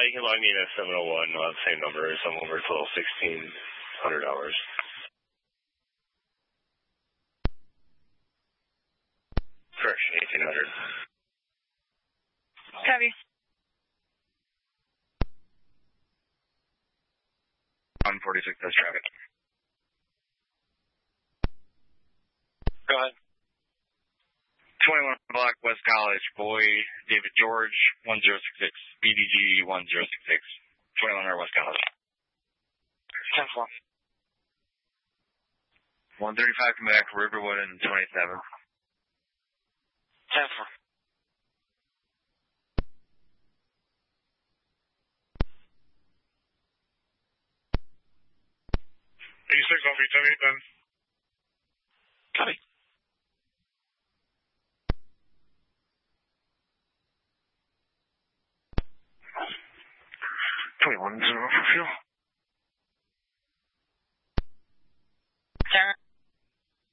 you can log me in at 701. I'll have the same number. So I'm over till 1600 hours. Correction, 1800. Copy. 146 has traffic. Go ahead. 21 block West College, Boyd, David George, 1066, BDG 1066, 2100 West College. 10-4. 135 Quebec, Riverwood, and 27. 10-4. E6 on V10 then. Copy. $21.0 for fuel. Sir.